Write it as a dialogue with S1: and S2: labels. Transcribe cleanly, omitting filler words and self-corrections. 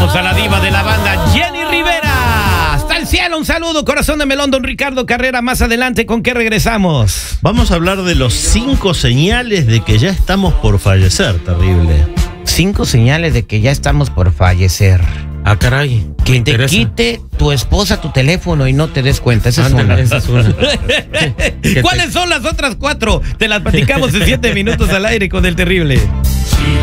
S1: Saludamos a la diva de la banda, Jenny Rivera. Hasta el cielo, un saludo, corazón de melón, don Ricardo Carrera. Más adelante, ¿con qué regresamos?
S2: Vamos a hablar de los 5 señales de que ya estamos por fallecer, terrible.
S1: 5 señales de que ya estamos por fallecer.
S3: Ah, caray.
S1: Que te quite tu esposa tu teléfono y no te des cuenta. Esa es una.
S3: Esa es una.
S1: ¿Cuáles son las otras 4? Te las platicamos en 7 minutos al aire con el terrible.